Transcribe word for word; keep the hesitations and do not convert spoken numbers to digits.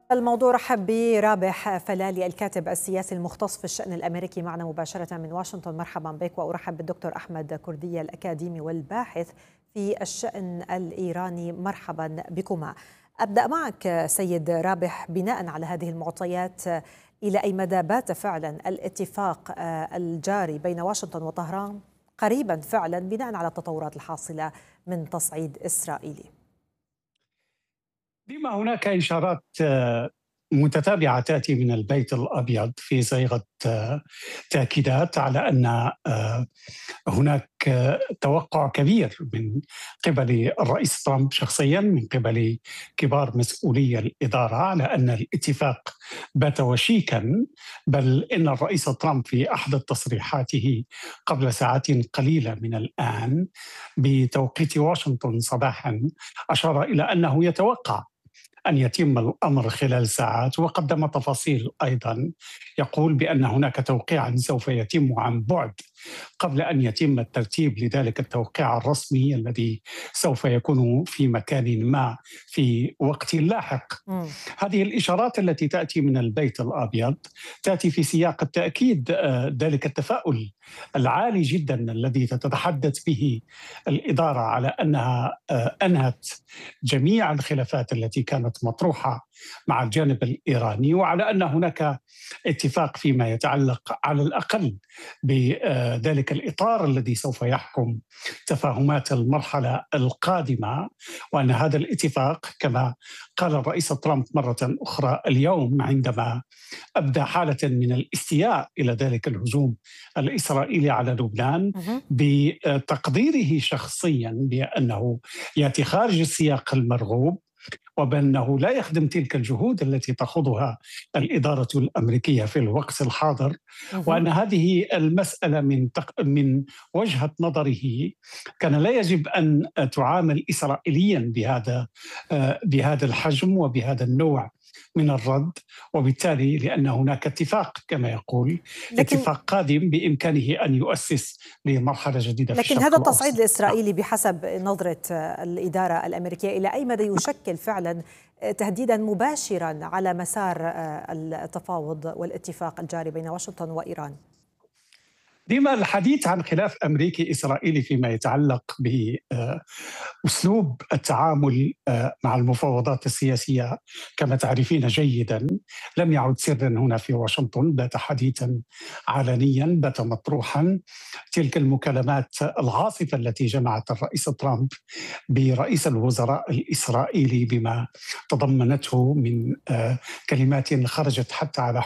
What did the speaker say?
الموضوع رحب برابح فلالي الكاتب السياسي المختص في الشأن الأمريكي معنا مباشرة من واشنطن. مرحبا بك. وأرحب بالدكتور أحمد كردية الأكاديمي والباحث في الشأن الإيراني. مرحبا بكما. أبدأ معك سيد رابح، بناء على هذه المعطيات إلى أي مدى بات فعلا الاتفاق الجاري بين واشنطن وطهران قريبا فعلا بناء على التطورات الحاصلة من تصعيد إسرائيلي؟ بما هناك إشارات متتابعة تأتي من البيت الأبيض في صيغة تأكيدات على أن هناك توقع كبير من قبل الرئيس ترامب شخصيا، من قبل كبار مسؤولي الإدارة، على أن الاتفاق بات وشيكا. بل إن الرئيس ترامب في أحد تصريحاته قبل ساعات قليلة من الآن بتوقيت واشنطن صباحا أشار إلى أنه يتوقع أن يتم الأمر خلال ساعات، وقدم تفاصيل أيضا يقول بأن هناك توقيعا سوف يتم عن بعد قبل أن يتم الترتيب لذلك التوقيع الرسمي الذي سوف يكون في مكان ما في وقت لاحق. م. هذه الإشارات التي تأتي من البيت الأبيض تأتي في سياق التأكيد ذلك التفاؤل العالي جدا الذي تتحدث به الإدارة على أنها أنهت جميع الخلافات التي كانت مطروحة مع الجانب الإيراني، وعلى أن هناك اتفاق فيما يتعلق على الأقل بذلك الإطار الذي سوف يحكم تفاهمات المرحلة القادمة، وأن هذا الاتفاق كما قال الرئيس ترامب مرة أخرى اليوم عندما أبدى حالة من الاستياء إلى ذلك الهجوم الإسرائيلي على لبنان بتقديره شخصيا بأنه يأتي خارج السياق المرغوب، وبأنه لا يخدم تلك الجهود التي تخوضها الإدارة الأمريكية في الوقت الحاضر، وأن هذه المسألة من تق... من وجهة نظره كان لا يجب أن تعامل إسرائيليا بهذا بهذا الحجم وبهذا النوع من الرد، وبالتالي لأن هناك اتفاق كما يقول لكن اتفاق قادم بإمكانه أن يؤسس لمرحلة جديدة في لكن الشرق هذا التصعيد الأوسط. الإسرائيلي بحسب نظرة الإدارة الأمريكية إلى أي مدى يشكل فعلا تهديدا مباشرا على مسار التفاوض والاتفاق الجاري بين واشنطن وإيران؟ ديما الحديث عن خلاف أمريكي إسرائيلي فيما يتعلق بأسلوب التعامل مع المفاوضات السياسية كما تعرفين جيدا لم يعد سرا هنا في واشنطن، بات حديثا علنيا، بات مطروحا. تلك المكالمات العاصفة التي جمعت الرئيس ترامب برئيس الوزراء الإسرائيلي بما تضمنته من كلمات خرجت حتى على